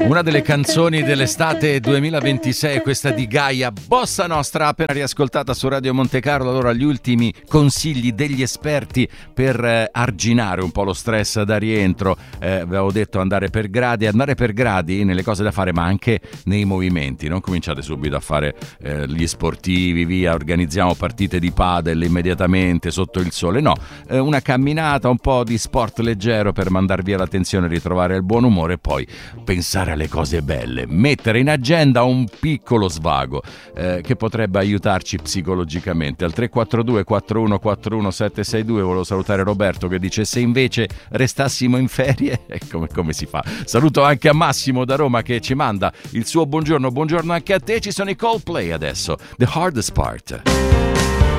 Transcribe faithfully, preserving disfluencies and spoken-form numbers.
Una delle canzoni dell'estate duemilaventisei, questa di Gaia, Bossa Nostra, appena riascoltata su Radio Monte Carlo. Allora, gli ultimi consigli degli esperti per eh, arginare un po' lo stress da rientro. Eh, avevo detto andare per gradi, andare per gradi nelle cose da fare, ma anche nei movimenti. Non cominciate subito a fare eh, gli sportivi, via, organizziamo partite di padel immediatamente sotto il sole. No, eh, una camminata, un po' di sport leggero per mandar via la tensione, ritrovare il buon umore e poi pensare alle cose belle, mettere in agenda un piccolo svago eh, che potrebbe aiutarci psicologicamente. Al tre quattro due quattro uno quattro uno sette sei due volevo salutare Roberto che dice: se invece restassimo in ferie, e come, come si fa? Saluto anche a Massimo da Roma che ci manda il suo buongiorno. Buongiorno anche a te. Ci sono i Coldplay adesso, The Hardest Part.